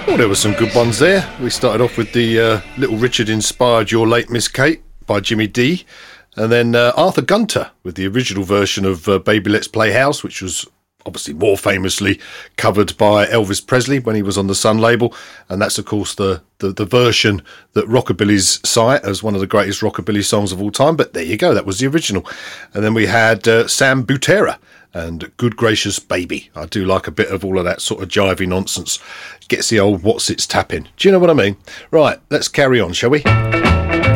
Well, there were some good ones there. We started off with the Little Richard inspired Your Late Miss Kate by Jimmy D. And then Arthur Gunter with the original version of Baby Let's Play House, which was obviously more famously covered by Elvis Presley when he was on the Sun label. And that's, of course, the version that Rockabilly's cite as one of the greatest rockabilly songs of all time. But there you go, that was the original. And then we had Sam Butera and Good Gracious Baby. I do like a bit of all of that sort of jivey nonsense. Gets the old what's it's tapping. Do you know what I mean? Right, let's carry on, shall we?